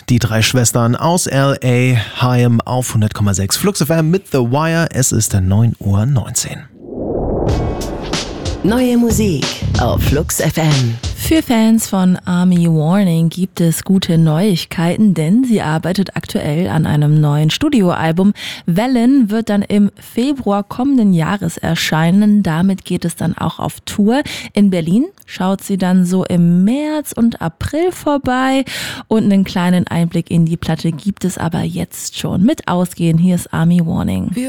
Die drei Schwestern aus L.A. Haim auf 100,6 Flux FM mit The Wire. Es ist 9:19 Uhr. Neue Musik auf Flux FM. Für Fans von Army Warning gibt es gute Neuigkeiten, denn sie arbeitet aktuell an einem neuen Studioalbum. Wellen wird dann im Februar kommenden Jahres erscheinen. Damit geht es dann auch auf Tour. In Berlin schaut sie dann so im März und April vorbei. Und einen kleinen Einblick in die Platte gibt es aber jetzt schon. Mit Ausgehen, hier ist Army Warning.